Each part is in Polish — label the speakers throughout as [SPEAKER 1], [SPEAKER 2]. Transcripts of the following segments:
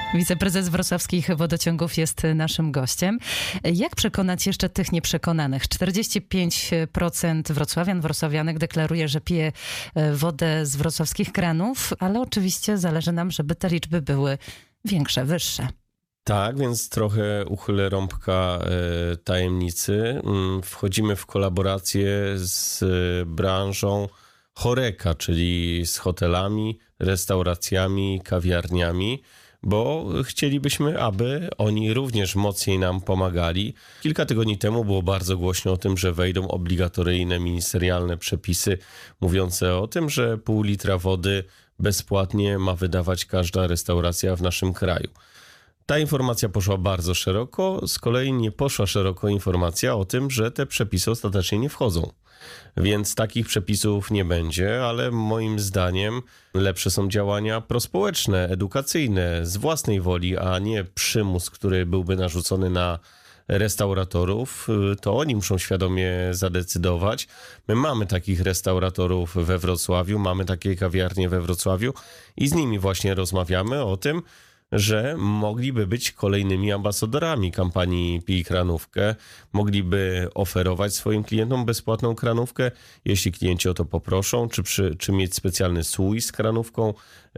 [SPEAKER 1] Wiceprezes wrocławskich wodociągów jest naszym gościem. Jak przekonać jeszcze tych nieprzekonanych? 45% wrocławian, wrocławianek deklaruje, że pije wodę z wrocławskich kranów, ale oczywiście zależy nam, żeby te liczby były większe, wyższe.
[SPEAKER 2] Tak, więc trochę uchylę rąbka tajemnicy. Wchodzimy w kolaborację z branżą HoReCa, czyli z hotelami, restauracjami, kawiarniami, bo chcielibyśmy, aby oni również mocniej nam pomagali. Kilka tygodni temu było bardzo głośno o tym, że wejdą obligatoryjne ministerialne przepisy mówiące o tym, że pół litra wody bezpłatnie ma wydawać każda restauracja w naszym kraju. Ta informacja poszła bardzo szeroko, z kolei nie poszła szeroko informacja o tym, że te przepisy ostatecznie nie wchodzą. Więc takich przepisów nie będzie, ale moim zdaniem lepsze są działania prospołeczne, edukacyjne, z własnej woli, a nie przymus, który byłby narzucony na restauratorów. To oni muszą świadomie zadecydować. My mamy takich restauratorów we Wrocławiu, mamy takie kawiarnie we Wrocławiu i z nimi właśnie rozmawiamy o tym, że mogliby być kolejnymi ambasadorami kampanii Pij Kranówkę, mogliby oferować swoim klientom bezpłatną kranówkę, jeśli klienci o to poproszą, czy mieć specjalny słój z kranówką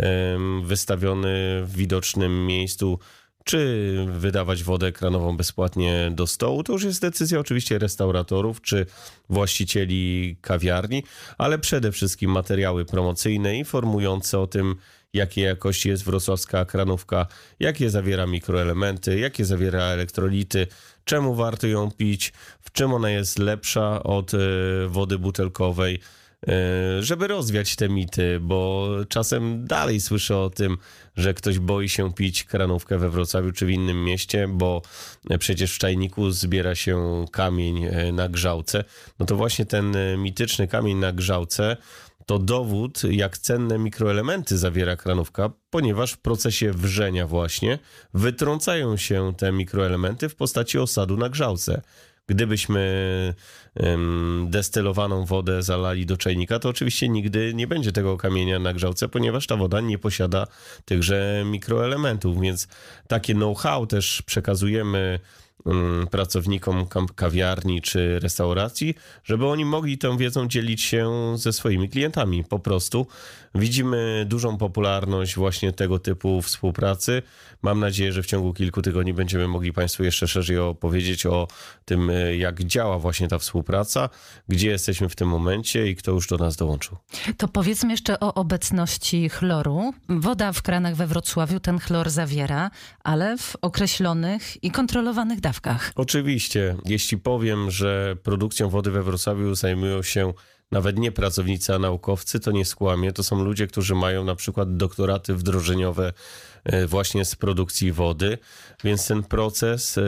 [SPEAKER 2] wystawiony w widocznym miejscu, czy wydawać wodę kranową bezpłatnie do stołu. To już jest decyzja oczywiście restauratorów czy właścicieli kawiarni, ale przede wszystkim materiały promocyjne informujące o tym, jakiej jakości jest wrocławska kranówka, jakie zawiera mikroelementy, jakie zawiera elektrolity, czemu warto ją pić, w czym ona jest lepsza od wody butelkowej, żeby rozwiać te mity, bo czasem dalej słyszę o tym, że ktoś boi się pić kranówkę we Wrocławiu czy w innym mieście, bo przecież w czajniku zbiera się kamień na grzałce. No to właśnie ten mityczny kamień na grzałce to dowód, jak cenne mikroelementy zawiera kranówka, ponieważ w procesie wrzenia właśnie wytrącają się te mikroelementy w postaci osadu na grzałce. Gdybyśmy destylowaną wodę zalali do czajnika, to oczywiście nigdy nie będzie tego kamienia na grzałce, ponieważ ta woda nie posiada tychże mikroelementów, więc takie know-how też przekazujemy pracownikom kawiarni czy restauracji, żeby oni mogli tą wiedzą dzielić się ze swoimi klientami. Po prostu widzimy dużą popularność właśnie tego typu współpracy. Mam nadzieję, że w ciągu kilku tygodni będziemy mogli Państwu jeszcze szerzej opowiedzieć o tym, jak działa właśnie ta współpraca, gdzie jesteśmy w tym momencie i kto już do nas dołączył.
[SPEAKER 1] To powiedzmy jeszcze o obecności chloru. Woda w kranach we Wrocławiu ten chlor zawiera, ale w określonych i kontrolowanych dawkach.
[SPEAKER 2] Oczywiście. Jeśli powiem, że produkcją wody we Wrocławiu zajmują się nawet nie pracownicy, a naukowcy, to nie skłamię. To są ludzie, którzy mają na przykład doktoraty wdrożeniowe właśnie z produkcji wody, więc ten proces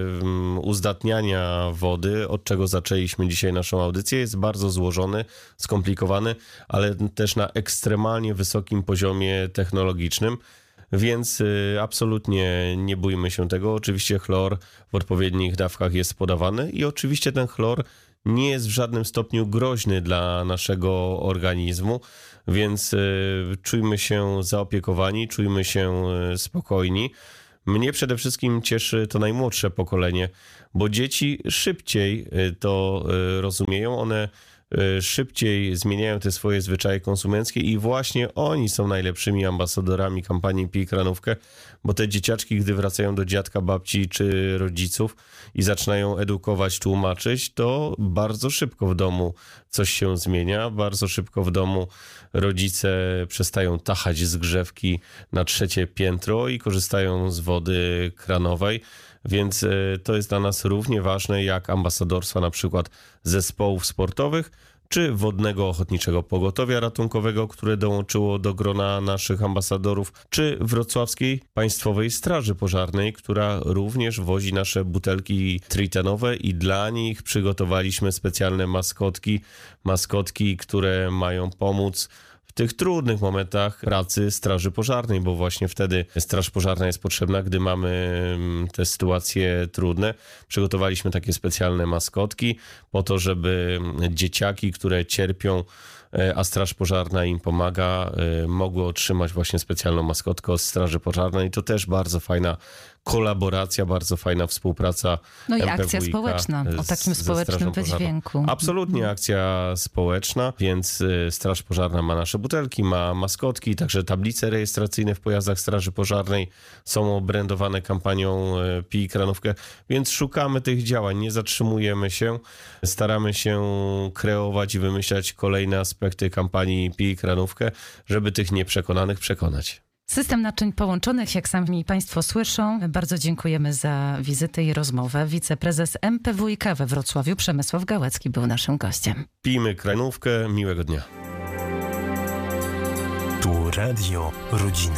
[SPEAKER 2] uzdatniania wody, od czego zaczęliśmy dzisiaj naszą audycję, jest bardzo złożony, skomplikowany, ale też na ekstremalnie wysokim poziomie technologicznym. Więc absolutnie nie bójmy się tego. Oczywiście chlor w odpowiednich dawkach jest podawany i oczywiście ten chlor nie jest w żadnym stopniu groźny dla naszego organizmu, więc czujmy się zaopiekowani, czujmy się spokojni. Mnie przede wszystkim cieszy to najmłodsze pokolenie, bo dzieci szybciej to rozumieją, one szybciej zmieniają te swoje zwyczaje konsumenckie i właśnie oni są najlepszymi ambasadorami kampanii Pij Kranówkę, bo te dzieciaczki, gdy wracają do dziadka, babci czy rodziców i zaczynają edukować, tłumaczyć, to bardzo szybko w domu coś się zmienia, bardzo szybko w domu rodzice przestają tachać z grzewki na 3. piętro i korzystają z wody kranowej. Więc to jest dla nas równie ważne jak ambasadorstwa na przykład zespołów sportowych czy Wodnego Ochotniczego Pogotowia Ratunkowego, które dołączyło do grona naszych ambasadorów, czy Wrocławskiej Państwowej Straży Pożarnej, która również wozi nasze butelki tritenowe i dla nich przygotowaliśmy specjalne maskotki, które mają pomóc w tych trudnych momentach pracy Straży Pożarnej, bo właśnie wtedy Straż Pożarna jest potrzebna, gdy mamy te sytuacje trudne. Przygotowaliśmy takie specjalne maskotki po to, żeby dzieciaki, które cierpią a Straż Pożarna im pomaga, mogły otrzymać właśnie specjalną maskotkę od Straży Pożarnej. To też bardzo fajna kolaboracja, bardzo fajna współpraca.
[SPEAKER 1] No i
[SPEAKER 2] MPWiK
[SPEAKER 1] akcja społeczna o takim
[SPEAKER 2] ze
[SPEAKER 1] społecznym
[SPEAKER 2] Strażą Pożarną.
[SPEAKER 1] wydźwięku.
[SPEAKER 2] Absolutnie akcja społeczna, więc Straż Pożarna ma nasze butelki, ma maskotki, także tablice rejestracyjne w pojazdach Straży Pożarnej są obrędowane kampanią Pij Kranówkę, więc szukamy tych działań, nie zatrzymujemy się, staramy się kreować i wymyślać kolejne aspekty kampanii Pij Kranówkę, żeby tych nieprzekonanych przekonać.
[SPEAKER 1] System naczyń połączonych, jak sami Państwo słyszą. Bardzo dziękujemy za wizytę i rozmowę. Wiceprezes MPWiK we Wrocławiu, Przemysław Gałecki, był naszym gościem.
[SPEAKER 2] Pijmy Kranówkę, miłego dnia.
[SPEAKER 3] Tu Radio Rodzina.